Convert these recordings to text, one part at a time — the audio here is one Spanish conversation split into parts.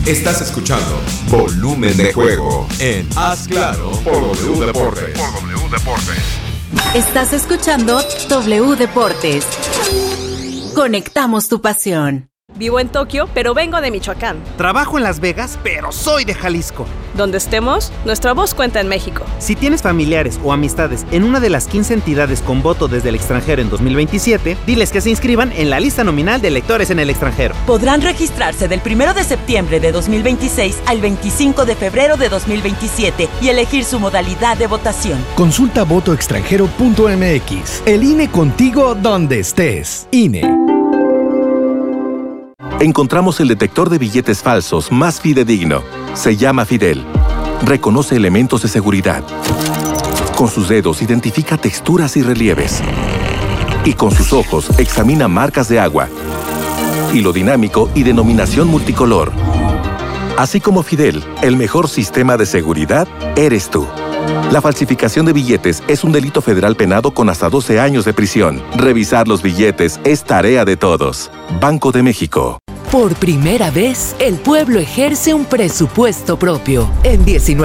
Estás escuchando Volumen de Juego en Haz Claro por W Deportes. Estás escuchando W Deportes. Conectamos tu pasión. Vivo en Tokio, pero vengo de Michoacán. Trabajo en Las Vegas, pero soy de Jalisco. Donde estemos, nuestra voz cuenta en México. Si tienes familiares o amistades en una de las 15 entidades con voto desde el extranjero en 2027, diles que se inscriban en la lista nominal de electores en el extranjero. Podrán registrarse del 1 de septiembre de 2026 al 25 de febrero de 2027 y elegir su modalidad de votación. Consulta votoextranjero.mx. El INE contigo donde estés. INE. Encontramos el detector de billetes falsos más fidedigno. Se llama Fidel. Reconoce elementos de seguridad. Con sus dedos identifica texturas y relieves. Y con sus ojos examina marcas de agua, hilo dinámico y denominación multicolor. Así como Fidel, el mejor sistema de seguridad eres tú. La falsificación de billetes es un delito federal penado con hasta 12 años de prisión. Revisar los billetes es tarea de todos. Banco de México. Por primera vez, el pueblo ejerce un presupuesto propio. En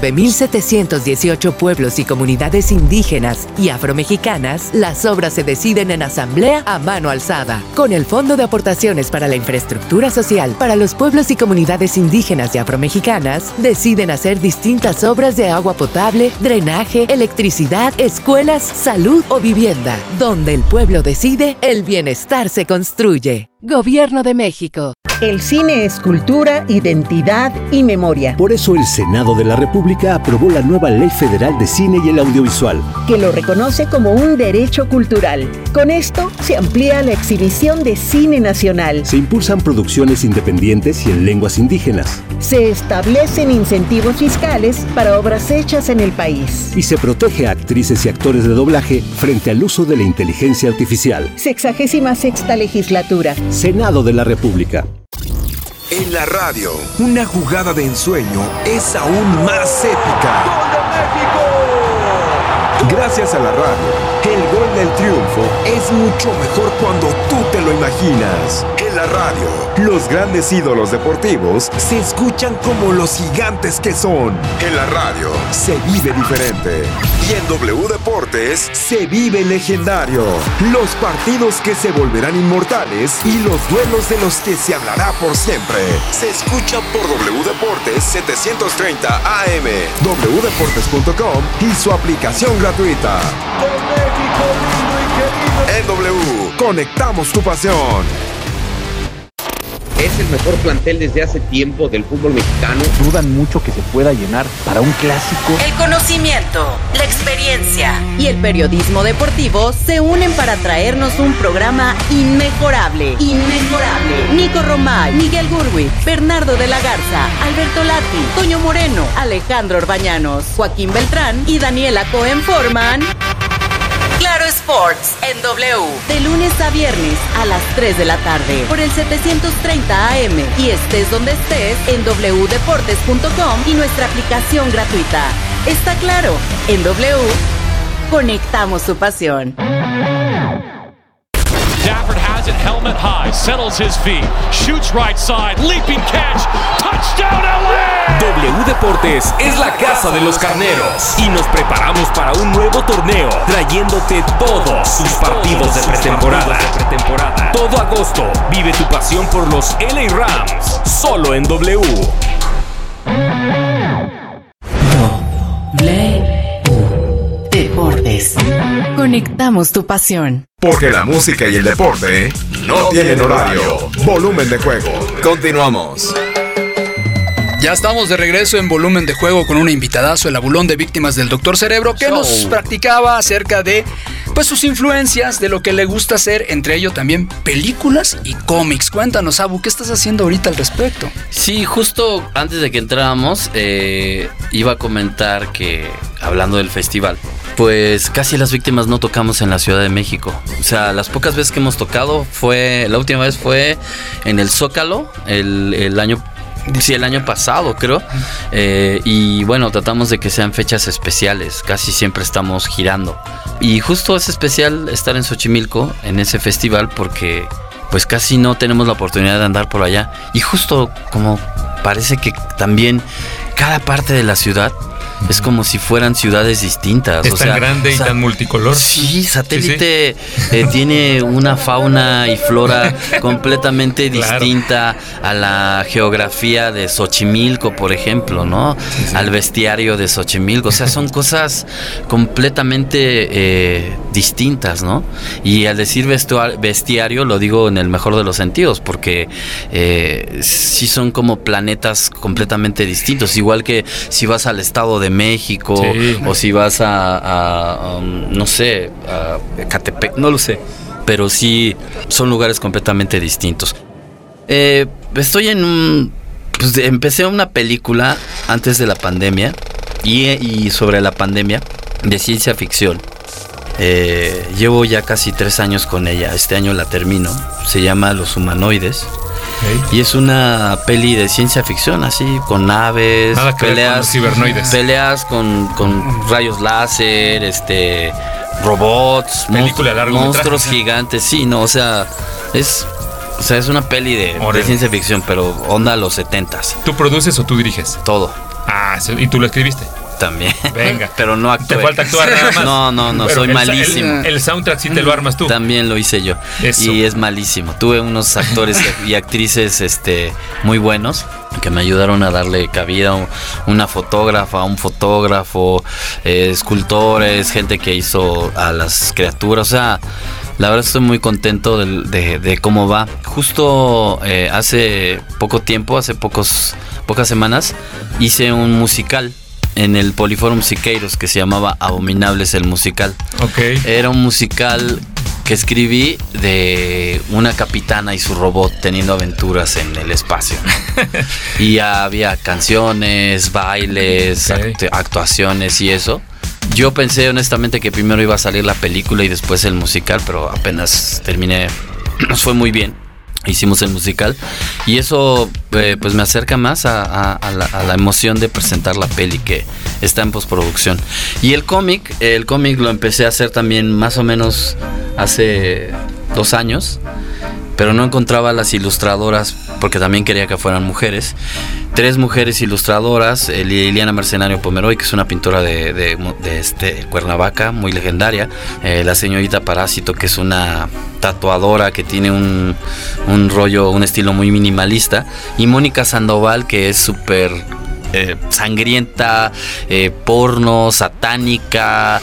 19.718 pueblos y comunidades indígenas y afromexicanas, las obras se deciden en asamblea a mano alzada. Con el Fondo de Aportaciones para la Infraestructura Social para los pueblos y comunidades indígenas y afromexicanas, deciden hacer distintas obras de agua potable, drenaje, electricidad, escuelas, salud o vivienda. Donde el pueblo decide, el bienestar se construye. Gobierno de México. El cine es cultura, identidad y memoria. Por eso el Senado de la República aprobó la nueva Ley Federal de Cine y el Audiovisual, que lo reconoce como un derecho cultural. Con esto se amplía la exhibición de cine nacional. Se impulsan producciones independientes y en lenguas indígenas. Se establecen incentivos fiscales para obras hechas en el país. Y se protege a actrices y actores de doblaje frente al uso de la inteligencia artificial. 66ª legislatura. Senado de la República. En la radio, una jugada de ensueño es aún más épica. ¡Gol de México! Gracias a la radio, el gol del triunfo es mucho mejor cuando tú te lo imaginas. En la radio, los grandes ídolos deportivos se escuchan como los gigantes que son. En la radio, se vive diferente. Y en W Deportes, se vive legendario. Los partidos que se volverán inmortales y los duelos de los que se hablará por siempre. Se escuchan por W Deportes 730 AM, wdeportes.com y su aplicación gratuita. De México lindo y querido. En W, conectamos tu pasión. Es el mejor plantel desde hace tiempo del fútbol mexicano. Dudan mucho que se pueda llenar para un clásico. El conocimiento, la experiencia y el periodismo deportivo se unen para traernos un programa inmejorable. Nico Romay, Miguel Gurwi, Bernardo de la Garza, Alberto Lati, Toño Moreno, Alejandro Orbañanos, Joaquín Beltrán y Daniela Cohen forman Claro Sports en W, de lunes a viernes a las 3 de la tarde por el 730 AM y estés donde estés en wdeportes.com y nuestra aplicación gratuita. Está claro, en W conectamos tu pasión. Stafford has it, helmet high, settles his feet, shoots right side, leaping catch, touchdown LA! W Deportes es la casa de los carneros y nos preparamos para un nuevo torneo, trayéndote todos sus partidos de pretemporada. Todo agosto, vive tu pasión por los LA Rams, solo en W. Deportes. Conectamos tu pasión. Porque la música y el deporte no tienen horario. Volumen de Juego. Continuamos. Ya estamos de regreso en Volumen de Juego con un invitadazo, el abulón de víctimas del Dr. Cerebro, que nos practicaba acerca de sus influencias, de lo que le gusta hacer, entre ello también películas y cómics. Cuéntanos, Abu, ¿qué estás haciendo ahorita al respecto? Sí, justo antes de que entráramos, iba a comentar que, hablando del festival, pues casi las víctimas no tocamos en la Ciudad de México. O sea, las pocas veces que hemos tocado la última vez fue en el Zócalo, el año pasado, creo. Y bueno, tratamos de que sean fechas especiales. Casi siempre estamos girando. Y justo es especial estar en Xochimilco, en ese festival, porque pues casi no tenemos la oportunidad de andar por allá. Y justo como parece que también cada parte de la ciudad es como si fueran ciudades distintas. Es tan grande y tan multicolor. Sí, Satélite tiene una fauna y flora completamente distinta a la geografía de Xochimilco, por ejemplo, ¿no? Al bestiario de Xochimilco. O sea, son cosas completamente distintas, ¿no? Y al decir bestiario lo digo en el mejor de los sentidos, porque sí son como planetas completamente distintos. Igual que si vas al Estado de México, o si vas no sé, a Ecatepec, no lo sé, pero sí son lugares completamente distintos. Estoy en pues empecé una película antes de la pandemia y sobre la pandemia de ciencia ficción. Llevo ya casi 3 años con ella. Este año la termino. Se llama Los Humanoides. Y es una peli de ciencia ficción, así, con naves, peleas con rayos láser, robots, monstruos gigantes, sí, no, o sea, es una peli de ciencia ficción, pero onda a los 70s. ¿Tú produces o tú diriges? Todo. Ah, ¿y tú lo escribiste? También. Venga. Pero no actué. Te falta actuar nada más. No, pero soy malísimo. El soundtrack sí te lo armas tú. También lo hice yo. Eso. Y es malísimo. Tuve unos actores y actrices muy buenos que me ayudaron a darle cabida. Una fotógrafa, un fotógrafo, escultores, gente que hizo a las criaturas. O sea, la verdad estoy muy contento de cómo va. Justo hace poco tiempo, hace pocas semanas, hice un musical en el Poliforum Siqueiros que se llamaba Abominables el musical. Era un musical que escribí de una capitana y su robot teniendo aventuras en el espacio. Y había canciones, bailes, actuaciones y eso. Yo pensé honestamente que primero iba a salir la película y después el musical, pero apenas terminé, nos fue muy bien. Hicimos el musical y eso pues me acerca más a la emoción de presentar la peli que está en postproducción. Y el cómic lo empecé a hacer también más o menos hace 2 años, pero no encontraba las ilustradoras porque también quería que fueran mujeres. 3 mujeres ilustradoras, Liliana Mercenario Pomeroy, que es una pintora de Cuernavaca, muy legendaria, la señorita Parásito, que es una tatuadora que tiene un rollo, un estilo muy minimalista, y Mónica Sandoval, que es súper sangrienta, porno, satánica,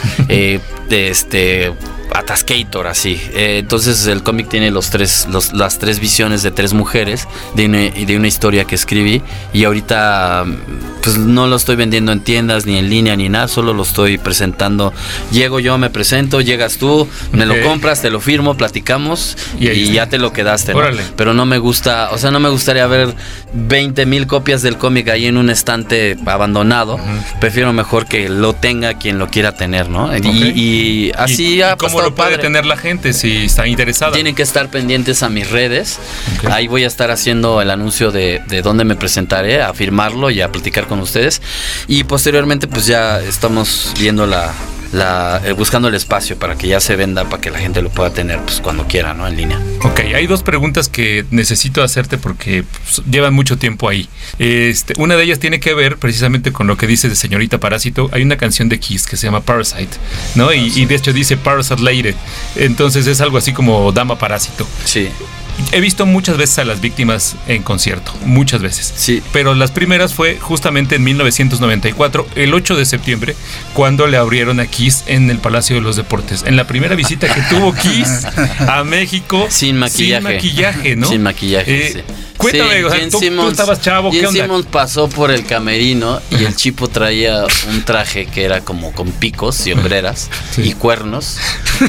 Atascator, así. Entonces el cómic tiene las tres visiones de 3 mujeres de una historia que escribí, y ahorita pues no lo estoy vendiendo en tiendas ni en línea ni nada, solo lo estoy presentando. Llego yo, me presento, llegas tú, me lo compras, te lo firmo, platicamos y ya te lo quedaste, ¿no? Pero no me gusta, o sea, no me gustaría ver 20,000 copias del cómic ahí en un estante abandonado. Prefiero mejor que lo tenga quien lo quiera tener, ¿no? Y así ha pasado. ¿Cómo lo puede tener la gente si está interesada? Tienen que estar pendientes a mis redes. Ahí voy a estar haciendo el anuncio de dónde me presentaré, a firmarlo y a platicar con ustedes. Y posteriormente pues ya estamos viendo buscando el espacio para que ya se venda, para que la gente lo pueda tener pues cuando quiera, ¿no? En línea. Ok, hay 2 preguntas que necesito hacerte porque pues, llevan mucho tiempo ahí. Una de ellas tiene que ver precisamente con lo que dice de Señorita Parásito. Hay una canción de Kiss que se llama Parasite, ¿no? Y de hecho dice Parasite Lady. Entonces es algo así como Dama Parásito. Sí. He visto muchas veces a las víctimas en concierto, muchas veces. Sí. Pero las primeras fue justamente en 1994, el 8 de septiembre, cuando le abrieron a Kiss en el Palacio de los Deportes. En la primera visita que tuvo Kiss a México. Sin maquillaje, ¿no? Sin maquillaje, sí. Cuéntame, o sea, tú estabas chavo, ¿qué onda? Simmons pasó por el camerino y el Chipo traía un traje que era como con picos y hombreras y cuernos.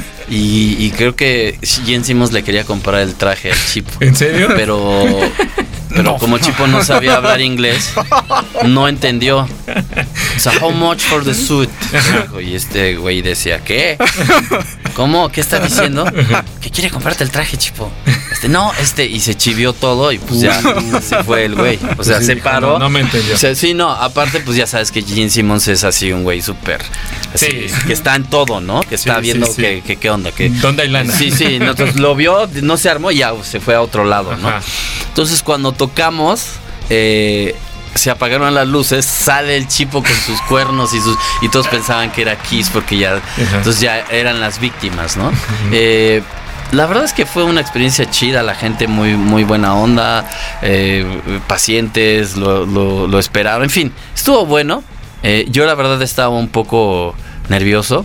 Y creo que Jen Simmons le quería comprar el traje al Chipo. ¿En serio? Pero como Chipo no sabía hablar inglés, no entendió. O sea, how much for the suit? Y este güey decía, ¿qué? ¿Cómo? ¿Qué está diciendo? Que quiere comprarte el traje, Chipo. Y se chivió todo y pues ya se fue el güey. O sea, se paró. No me entendió. O sea, sí, no, aparte pues ya sabes que Jen Simmons es así un güey súper, que está en todo, ¿no? Que está viendo que qué onda. ¿Dónde hay lana? Sí, entonces lo vio, no se armó y ya se fue a otro lado, ¿no? Ajá. Entonces cuando tocamos, se apagaron las luces, sale el Chipo con sus cuernos y todos pensaban que era Kiss porque ya, entonces ya eran las víctimas, ¿no? La verdad es que fue una experiencia chida, la gente muy, muy buena onda, pacientes, lo esperaron, en fin, estuvo bueno. Yo la verdad estaba un poco nervioso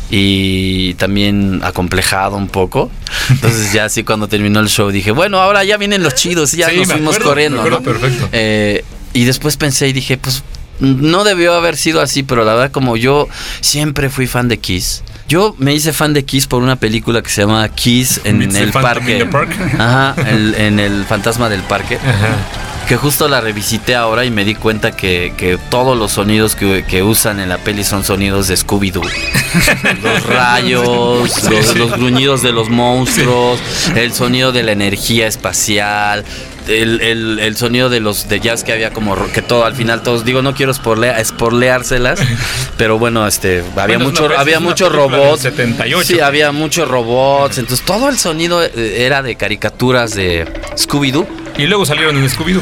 y también acomplejado un poco. Entonces ya así cuando terminó el show dije, bueno, ahora ya vienen los chidos y ya nos fuimos corriendo, ¿no? Perfecto. Y después pensé y dije, pues no debió haber sido así, pero la verdad como yo siempre fui fan de Kiss. Yo me hice fan de Kiss por una película que se llama Kiss en el parque. Ajá, en el Fantasma del Parque. Ajá. Que justo la revisité ahora y me di cuenta que todos los sonidos que usan en la peli son sonidos de Scooby-Doo. Los rayos, los gruñidos de los monstruos, el sonido de la energía espacial, el sonido de jazz que había como que todo al final todos, digo, no quiero spoileárselas, pero bueno, había muchos robots. 78. Sí, había muchos robots, entonces todo el sonido era de caricaturas de Scooby-Doo. Y luego salieron en Scooby-Doo.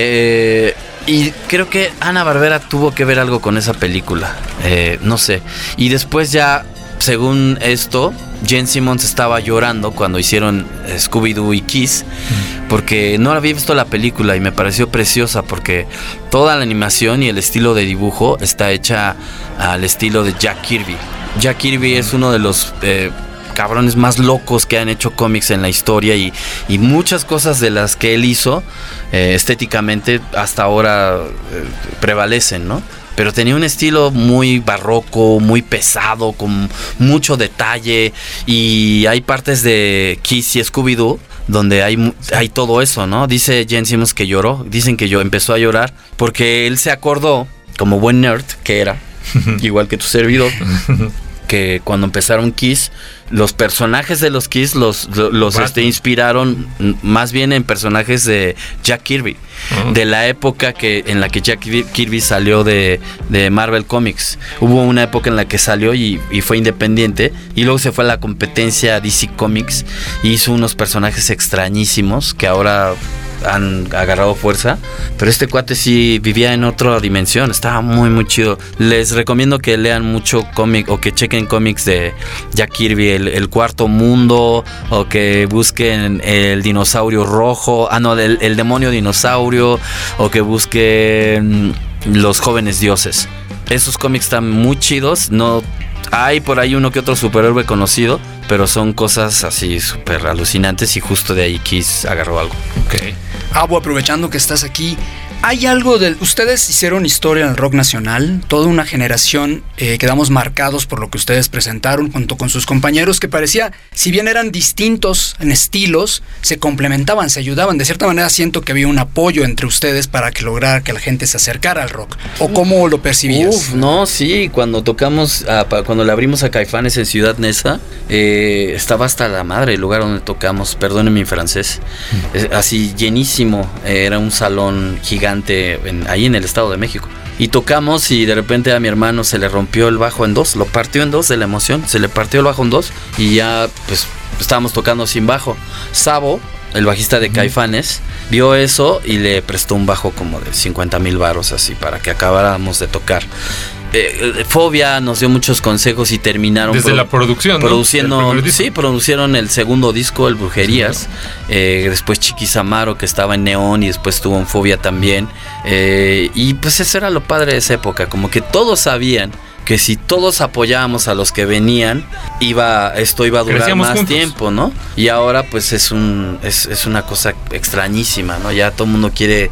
Y creo que Hanna-Barbera tuvo que ver algo con esa película. No sé. Y después ya, según esto, Gene Simmons estaba llorando cuando hicieron Scooby-Doo y Kiss, porque no había visto la película y me pareció preciosa porque toda la animación y el estilo de dibujo está hecha al estilo de Jack Kirby. Jack Kirby es uno de los cabrones más locos que han hecho cómics en la historia y muchas cosas de las que él hizo estéticamente hasta ahora prevalecen, ¿no? Pero tenía un estilo muy barroco, muy pesado, con mucho detalle, y hay partes de Kiss y Scooby-Doo donde hay todo eso, ¿no? Dice Gene Simmons que lloró, dicen que empezó a llorar porque él se acordó, como buen nerd que era, igual que tu servidor, que cuando empezaron Kiss, los personajes de los Kiss los inspiraron más bien en personajes de Jack Kirby, de la época en la que Jack Kirby salió de Marvel Comics. Hubo una época en la que salió y fue independiente, y luego se fue a la competencia DC Comics y hizo unos personajes extrañísimos que ahora han agarrado fuerza, pero este cuate sí vivía en otra dimensión, estaba muy muy chido. Les recomiendo que lean mucho cómic o que chequen cómics de Jack Kirby, el Cuarto Mundo, o que busquen el dinosaurio rojo, el demonio dinosaurio, o que busquen los jóvenes dioses. Esos cómics están muy chidos. No hay por ahí uno que otro superhéroe conocido, pero son cosas así súper alucinantes, y justo de ahí Kiss agarró algo. Okay. Aprovechando que estás aquí, ¿hay algo ustedes hicieron historia en el rock nacional? Toda una generación quedamos marcados por lo que ustedes presentaron junto con sus compañeros, que parecía, si bien eran distintos en estilos, se complementaban, se ayudaban. De cierta manera siento que había un apoyo entre ustedes para que lograr que la gente se acercara al rock. ¿O cómo lo percibías? No, sí, cuando tocamos, cuando le abrimos a Caifanes en Ciudad Neza, estaba hasta la madre el lugar donde tocamos, perdónenme mi francés, así llenísimo, era un salón gigante ahí en el Estado de México. Y tocamos y de repente a mi hermano se le rompió el bajo en dos, lo partió en dos de la emoción, se le partió el bajo en dos y ya pues estábamos tocando sin bajo. Sabo, el bajista de Caifanes, vio eso y le prestó un bajo como de 50,000 varos así para que acabáramos de tocar. Fobia nos dio muchos consejos y terminaron desde la producción, producieron el segundo disco, el Brujerías, después Chiquis Amaro, que estaba en Neón, y después estuvo en Fobia también, y pues eso era lo padre de esa época, como que todos sabían que si todos apoyábamos a los que venían, esto iba a durar Crecíamos más juntos. Tiempo, ¿no? Y ahora pues es una cosa extrañísima, ¿no? Ya todo el mundo quiere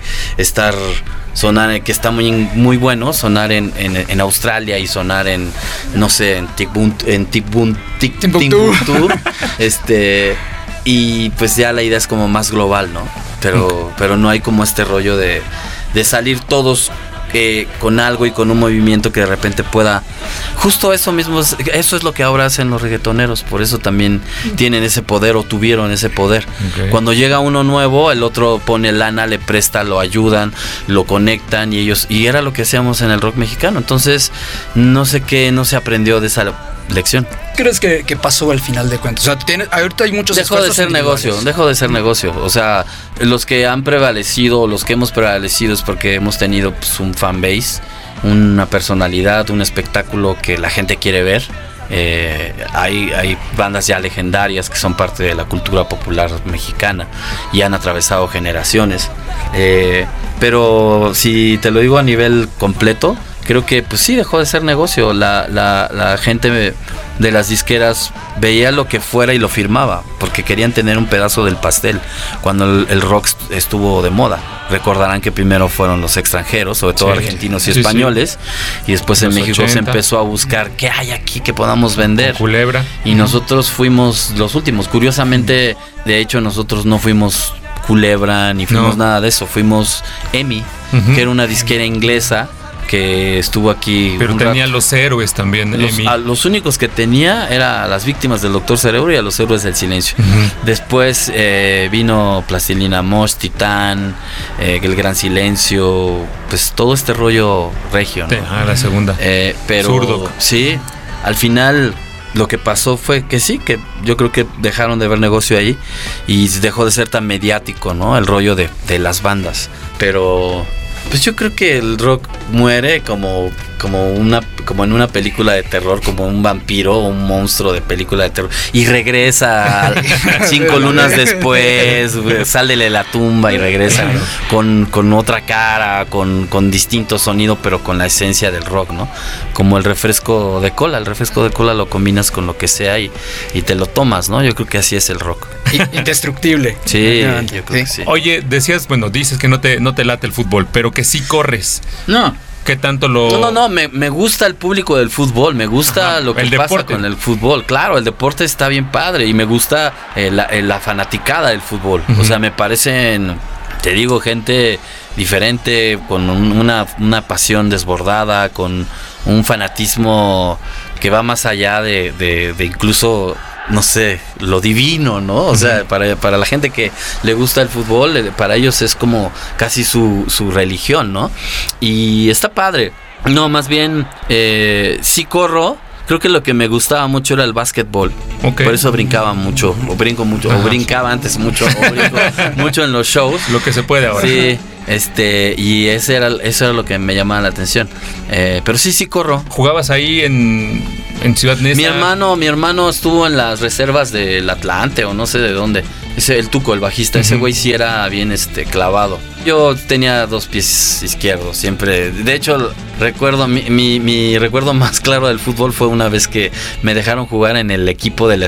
sonar, que está muy, muy bueno, sonar en Australia y sonar en, no sé, en Timbuktu. Y pues ya la idea es como más global, ¿no? Pero no hay como este rollo de salir todos con algo y con un movimiento que de repente pueda. Justo eso mismo, eso es lo que ahora hacen los reggaetoneros, por eso también tienen ese poder o tuvieron ese poder. Okay. Cuando llega uno nuevo, el otro pone lana, le presta, lo ayudan, lo conectan, y era lo que hacíamos en el rock mexicano. Entonces, no sé qué no se aprendió de esa lección. ¿Crees que pasó al final de cuentas? O sea, ahorita hay muchos dejó de ser negocio. O sea, los que han prevalecido, los que hemos prevalecido es porque hemos tenido pues, un fanbase, una personalidad, un espectáculo que la gente quiere ver. Hay bandas ya legendarias que son parte de la cultura popular mexicana y han atravesado generaciones. Pero si te lo digo a nivel completo, creo que pues sí dejó de ser negocio. La gente de las disqueras veía lo que fuera y lo firmaba porque querían tener un pedazo del pastel cuando el rock estuvo de moda. Recordarán que primero fueron los extranjeros, sobre todo argentinos y españoles, y después en México 80. Se empezó a buscar qué hay aquí que podamos vender. Culebra. Y nosotros fuimos los últimos. Curiosamente, de hecho, nosotros no fuimos Culebra ni fuimos nada de eso. Fuimos EMI, que era una disquera inglesa que estuvo aquí. Pero tenía los héroes también. Los únicos que tenía era a las víctimas del Doctor Cerebro y a los héroes del silencio. Después vino Plastilina Mosh, Titán, El Gran Silencio, pues todo este rollo regio, ¿no? La segunda. Pero Zurdo. Sí, al final lo que pasó fue que sí, que yo creo que dejaron de ver negocio ahí y dejó de ser tan mediático, ¿no? El rollo de las bandas. Pero pues yo creo que el rock muere como en una película de terror, como un vampiro o un monstruo de película de terror, y regresa 5 lunas después, sale de la tumba y regresa con otra cara, con distinto sonido, pero con la esencia del rock, ¿no? Como el refresco de cola lo combinas con lo que sea y te lo tomas, ¿no? Yo creo que así es el rock. Indestructible. Sí, yo creo que sí. Oye, dices que no te late el fútbol, pero que sí corres. No. ¿Qué tanto lo...? No, me gusta el público del fútbol, me gusta lo que pasa deporte. Con el fútbol. Claro, el deporte está bien padre y me gusta la fanaticada del fútbol. O sea, me parecen, te digo, gente diferente, con una pasión desbordada, con un fanatismo que va más allá de incluso, no sé, lo divino, ¿no? O sea, para la gente que le gusta el fútbol, para ellos es como casi su religión, ¿no? Y está padre. No, más bien, sí corro. Creo que lo que me gustaba mucho era el básquetbol. Por eso brincaba mucho, o brincaba antes mucho, o brinco mucho en los shows. Lo que se puede ahora. Sí, y eso era lo que me llamaba la atención. Pero sí corro. ¿Jugabas ahí en Ciudad Neza? Mi hermano estuvo en las reservas del Atlante o no sé de dónde. El Tuco, el bajista, ese güey sí era bien clavado. Yo tenía 2 pies izquierdos siempre. De hecho, recuerdo mi recuerdo más claro del fútbol fue una vez que me dejaron jugar en el equipo de la